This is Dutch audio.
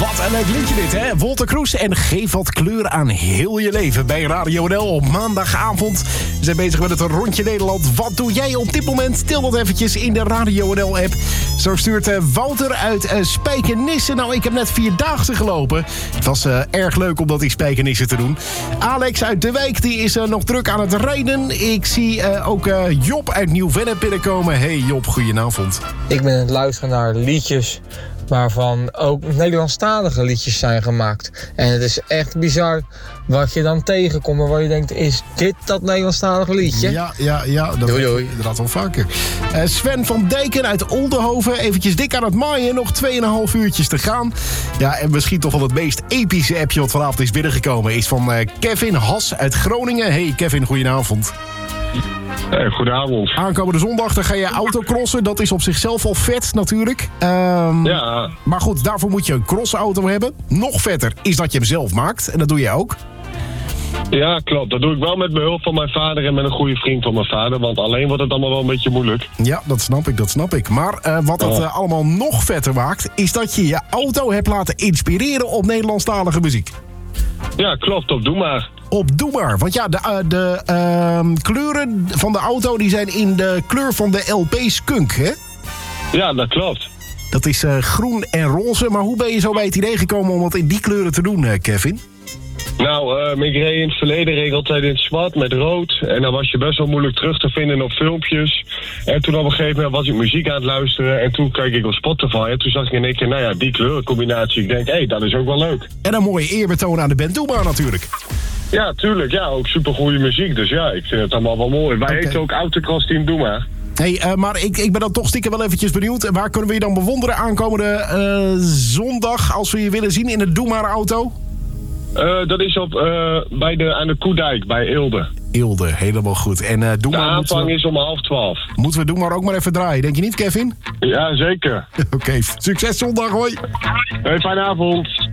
Wat een leuk liedje dit, hè? Wolter Kroes en Geef wat kleur aan heel je leven bij Radio NL op maandagavond. We zijn bezig met het rondje Nederland. Wat doe jij op dit moment? Til dat eventjes in de Radio NL-app. Zo stuurt Wouter uit Spijkenisse. Nou, ik heb net 4-daagse gelopen. Het was erg leuk om dat in Spijkenisse te doen. Alex uit De Wijk, die is nog druk aan het rijden. Ik zie ook Job uit Nieuw-Vennep binnenkomen. Hey Job, goedenavond. Ik ben aan het luisteren naar liedjes waarvan ook Nederlandstalige liedjes zijn gemaakt. En het is echt bizar wat je dan tegenkomt en waar je denkt, is dit dat Nederlandstalige liedje? Ja, dat doei. Inderdaad wel vaker. Sven van Dijken uit Oldenhoven, eventjes dik aan het maaien, nog 2,5 uurtjes te gaan. Ja, en misschien toch wel het meest epische appje wat vanavond is binnengekomen is van Kevin Has uit Groningen. Hey Kevin, goedenavond. Hey, goedenavond. Aankomende zondag dan ga je autocrossen. Dat is op zichzelf al vet natuurlijk. Ja. Maar goed, daarvoor moet je een crossauto hebben. Nog vetter is dat je hem zelf maakt. En dat doe jij ook. Ja, klopt. Dat doe ik wel met behulp van mijn vader en met een goede vriend van mijn vader. Want alleen wordt het allemaal wel een beetje moeilijk. Ja, dat snap ik. Maar wat het allemaal nog vetter maakt, is dat je je auto hebt laten inspireren op Nederlandstalige muziek. Ja, klopt. Doe maar. Doe maar. Want ja, de kleuren van de auto die zijn in de kleur van de LP Skunk, hè? Ja, dat klopt. Dat is groen en roze. Maar hoe ben je zo bij het idee gekomen om dat in die kleuren te doen, Kevin? Nou, ik reed in het verleden reed altijd in het zwart met rood. En dan was je best wel moeilijk terug te vinden op filmpjes. En toen op een gegeven moment was ik muziek aan het luisteren. En toen keek ik op Spotify. En toen zag ik in één keer, nou ja, die kleurencombinatie. Ik denk, dat is ook wel leuk. En een mooie eerbetoon aan de band Doe maar natuurlijk. Ja, tuurlijk. Ja, ook supergoeie muziek. Dus ja, ik vind het allemaal wel mooi. Wij heten ook Autocross Team Doe maar. Hey, maar ik ben dan toch stiekem wel eventjes benieuwd. Waar kunnen we je dan bewonderen aankomende zondag als we je willen zien in de Doe maar auto? Dat is aan de Koedijk bij Eelde. Eelde, helemaal goed. En de aanvang is om 11:30. Moeten we Doe maar ook maar even draaien, denk je niet, Kevin? Ja, zeker. Oké, succes zondag, hoi. Hey, fijne avond.